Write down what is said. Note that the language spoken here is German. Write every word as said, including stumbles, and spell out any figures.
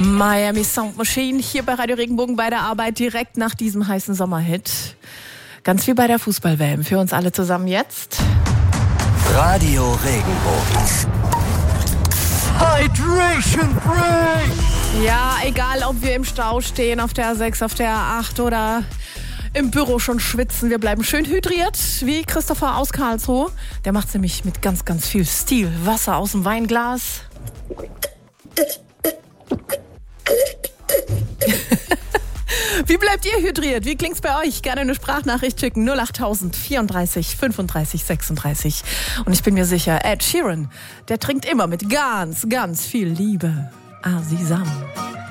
Miami Sound Machine hier bei Radio Regenbogen bei der Arbeit direkt nach diesem heißen Sommerhit. Ganz wie bei der Fußball-W M. Für uns alle zusammen jetzt. Radio Regenbogen. Hydration Break! Ja, egal ob wir im Stau stehen, auf der A sechs, auf der A acht oder im Büro schon schwitzen. Wir bleiben schön hydriert, wie Christopher aus Karlsruhe. Der macht's nämlich mit ganz, ganz viel Stil. Wasser aus dem Weinglas. Wie bleibt ihr hydriert? Wie klingt's bei euch? Gerne eine Sprachnachricht schicken. null achttausend vierunddreißig fünfunddreißig sechsunddreißig. Und ich bin mir sicher, Ed Sheeran, der trinkt immer mit ganz, ganz viel Liebe. Asisam.